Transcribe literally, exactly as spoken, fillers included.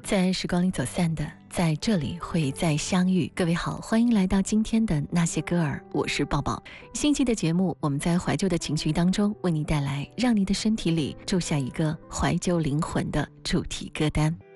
在时光里走散的，在这里会再相遇。各位好，欢迎来到今天的那些歌儿，我是抱抱。新期的节目，我们在怀旧的情绪当中，为你带来让你的身体里住下一个怀旧灵魂的主题歌单。